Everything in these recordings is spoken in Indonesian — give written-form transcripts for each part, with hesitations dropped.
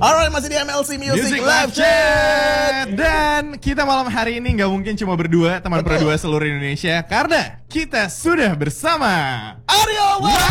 Alright, masih di MLC Music Live Chat. Dan kita malam hari ini nggak mungkin cuma berdua, teman berdua seluruh Indonesia, karena kita sudah bersama Aryo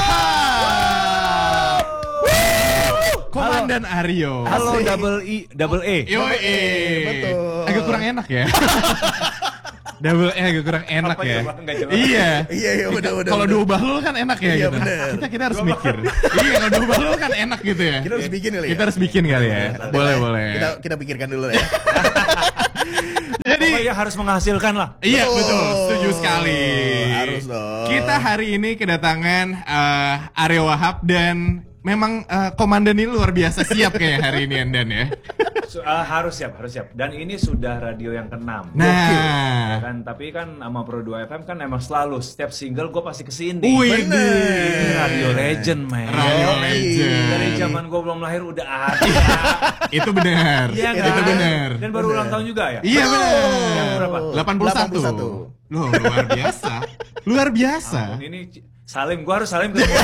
Wahab. Komandan Aryo. Halo, double E. Yoi. Betul. Agak kurang enak ya. Double E agak kurang enak Apa ya. coba? Nggak jelas. Iya. Iya, bener. Kalau dua bahlul kan enak ya Iya, gitu. bener. Kita harus mikir. Iya, kalau dua bahlul kan enak gitu ya. Kita harus bikin kali ya. Kita harus bikin kali ya. Boleh. Kita pikirkan dulu ya. Jadi Pokoknya harus menghasilkan lah. iya betul, setuju sekali. Harus dong. Kita hari ini kedatangan Aryo Wahab dan memang komandan ini luar biasa siap kayak hari ini Andan ya. Harus siap. Dan ini sudah radio yang ke-6. Nah, Kan, tapi kan sama Pro 2 FM kan emang selalu setiap single gue pasti kesini. wih, Ini radio legend, man. Radio Yoi. Legend. Dari zaman gue belum lahir udah ada. Itu benar. Iya kan? Itu benar. Dan baru ulang tahun juga ya? Iya benar. Yang berapa? 81. Loh, luar biasa. Luar biasa. Ampun, ini Salim, gue harus Salim ketemu.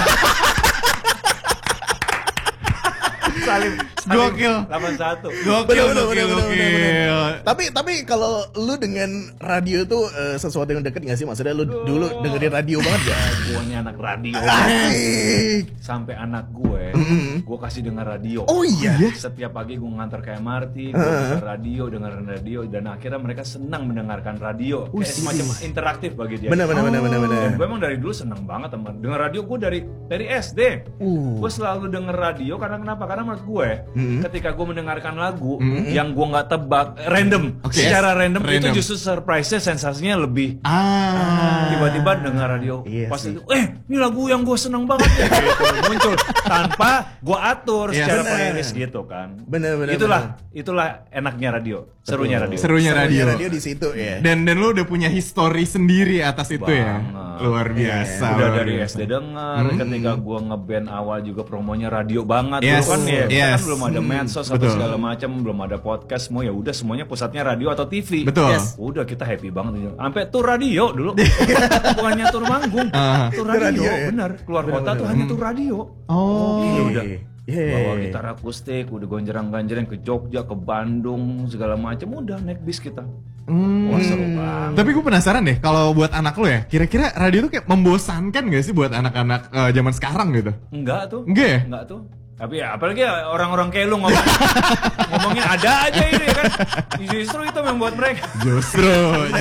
Salim. Gokil. 81. Gokil. Bener. Tapi kalau lu dengan radio tuh sesuatu yang deket gak sih? Maksudnya lu dulu dengerin radio banget gak? Gue ini anak radio. Asik. Sampai anak gue kasih denger radio. Oh iya. Setiap pagi gue nganter ke MRT, gue dengerin radio, dan akhirnya mereka senang mendengarkan radio. Kayak semacam interaktif bagi dia. Bener. Dan gue emang dari dulu senang banget teman. Denger radio gue dari SD. Gue selalu denger radio karena kenapa? Karena menurut gue ketika gue mendengarkan lagu yang gue nggak tebak random, secara random itu justru surprise-nya, sensasinya lebih. Tiba-tiba dengar radio Iya pas sih. itu, ini lagu yang gue seneng banget ya, gitu, muncul tanpa gue atur secara bener. playlist gitu kan. Bener. Itulah enaknya radio, serunya radio. Serunya radio. Radio di situ ya. Dan lu udah punya history sendiri atas itu ya. Banget. Luar biasa. Udah luar dari biasa. SD denger, ketika gue ngeband awal juga promonya radio banget. Yes, Dulu kan ya, kita yes. kan belum ada medsos atau Betul. segala macam, belum ada podcast, semua ya udah semuanya pusatnya radio atau TV. Betul. Yes. Udah kita happy banget. Sampai tur radio dulu. Bukannya tur manggung, tur radio, radio, ya? bener. Keluar kota tuh hanya tur radio. Oh. Ya udah. Yeah. Bawa gitar akustik, udah gonjerang-ganjreng ke Jogja, ke Bandung, segala macam, udah naik bis kita. Wah seru banget. Tapi gue penasaran deh, kalau buat anak lo ya, kira-kira radio tuh kayak membosankan gak sih buat anak-anak zaman sekarang gitu? Enggak tuh. Enggak ya? Enggak tuh. Tapi ya apalagi ya orang-orang kayak lu ngomongnya ada aja ini kan. Justru itu yang buat mereka. Justru.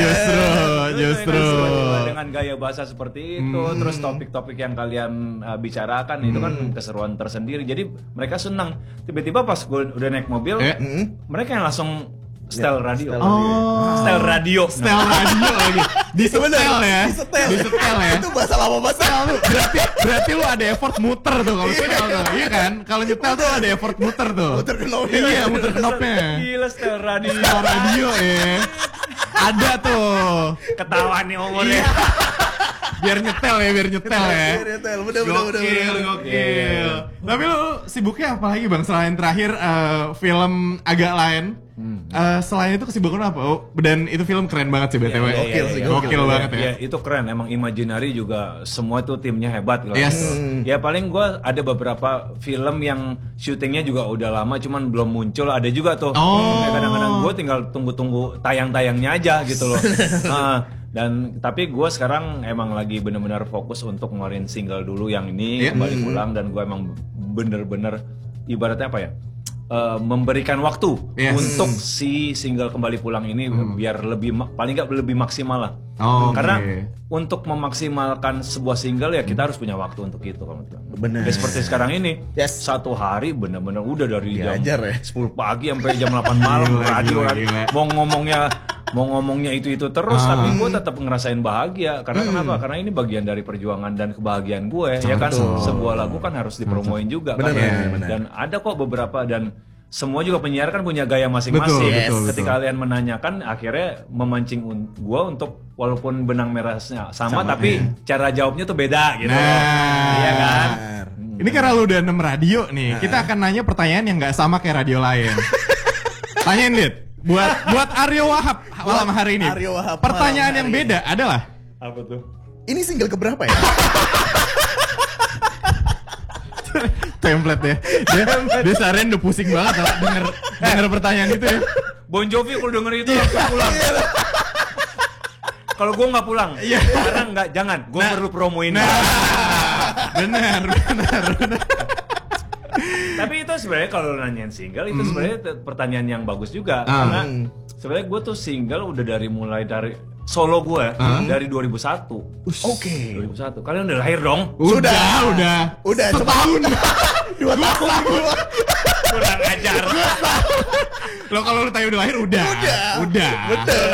Dengan gaya bahasa seperti itu, terus topik-topik yang kalian bicarakan itu kan keseruan tersendiri. Jadi mereka senang. Tiba-tiba pas gue udah naik mobil, mereka yang langsung setel radio. Setel radio. Setel radio lagi. Disetel ya. Disetel ya. Itu bahasa lama banget. Setel tuh. Berarti lu ada effort muter tuh kalau setel tuh. Iya kan? Kalau nyetel tuh ada effort muter tuh. Muter knopnya. Iya, muter knopnya. Gila setel radio. Setel radio ya. Ada tuh. Ketahuan nih umurnya. Biar nyetel ya. Bener. Gokil. Tapi lu sibuknya apa lagi Bang? Selain terakhir film agak lain. Selain itu kesibukan apa? Oh, dan itu film keren banget sih BTW. Gokil banget ya. Ya, itu keren. Emang Imaginary juga semua tuh timnya hebat. Yes. Ya paling gue ada beberapa film yang syutingnya juga udah lama, cuman belum muncul. Ada juga tuh. Ya, kadang-kadang gue tinggal tunggu-tunggu tayang-tayangnya aja gitu loh. Dan tapi gue sekarang emang lagi bener-bener fokus untuk ngeluarin single dulu yang ini kembali pulang, dan gue emang bener-bener ibaratnya apa ya? Memberikan waktu untuk si single kembali pulang ini biar paling nggak lebih maksimal lah. Karena untuk memaksimalkan sebuah single ya kita harus punya waktu untuk itu. Bener. Ya, seperti sekarang ini, satu hari bener-bener udah dari jam 10 pagi sampai jam 8 malam radio. Mau ngomongnya itu terus, tapi gue tetap ngerasain bahagia. Karena kenapa? Karena ini bagian dari perjuangan dan kebahagiaan gue. Ya kan, sebuah lagu kan harus dipromoin juga. Kan? Dan ada kok beberapa, dan semua juga penyiar kan punya gaya masing-masing. Ketika kalian menanyakan, akhirnya memancing gue untuk walaupun benang merahnya sama tapi cara jawabnya tuh beda gitu. Iya kan? Ini karena lu udah 6 radio nih, kita akan nanya pertanyaan yang nggak sama kayak radio lain. Tanyain Dit, buat Aryo Wahab malam hari ini. Aryo Wahab pertanyaan malam yang hari beda adalah, Apa tuh? Ini single keberapa ya? template ya. Dia seharian udah pusing banget denger pertanyaan itu ya. Bon Jovi kalau denger itu langsung pulang. Kalau gue nggak pulang, karena jangan. Gue perlu promoin. Benar. Tapi itu sebenarnya kalau nanyain single itu sebenarnya pertanyaan yang bagus juga karena sebenarnya gue tuh single udah mulai dari solo gue dari 2001. Oke. 2001. Kalian udah lahir dong? Udah. Setahun. 2 tahun. Kurang ajar. Lo kalau lu tanya udah lahir udah. Betul.